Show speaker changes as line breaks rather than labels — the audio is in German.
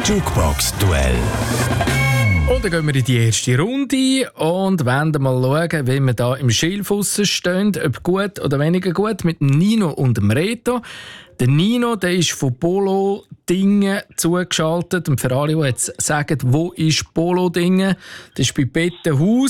Jukebox-Duell.
Und dann gehen wir in die erste Runde und wollen mal schauen, wie wir da im Schilfuss stehen, ob gut oder weniger gut, mit dem Nino und dem Reto. Der Nino, der ist von Polo Dingen zugeschaltet. Und für alle, die jetzt sagen, wo ist Polo Dingen, das ist bei Bettenhaus.